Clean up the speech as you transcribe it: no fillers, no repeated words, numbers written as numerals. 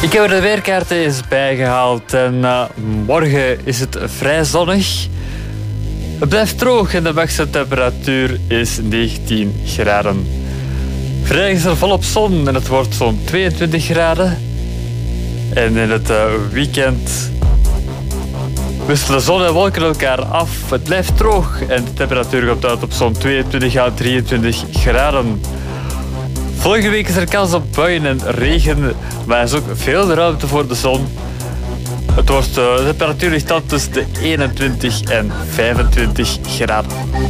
Ik heb er de weerkaarten eens bijgehaald en morgen is het vrij zonnig. Het blijft droog en de max temperatuur is 19 graden. Vrijdag is er volop zon en het wordt zo'n 22 graden. En in het weekend wisselen zon en wolken elkaar af. Het blijft droog en de temperatuur komt uit op zo'n 22 à 23 graden. Volgende week is er kans op buien en regen, maar er is ook veel ruimte voor de zon. De temperatuur ligt dan tussen de 21 en 25 graden.